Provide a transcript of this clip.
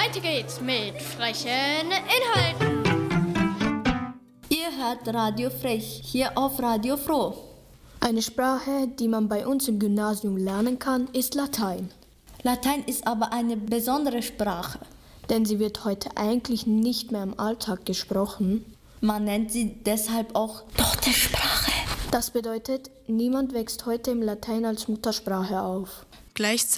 Weiter geht's mit frechen Inhalten. Ihr hört Radio Frech, hier auf Radio Froh. Eine Sprache, die man bei uns im Gymnasium lernen kann, ist Latein. Latein ist aber eine besondere Sprache. Denn sie wird heute eigentlich nicht mehr im Alltag gesprochen. Man nennt sie deshalb auch tote Sprache. Das bedeutet, niemand wächst heute im Latein als Muttersprache auf. Gleichzeitig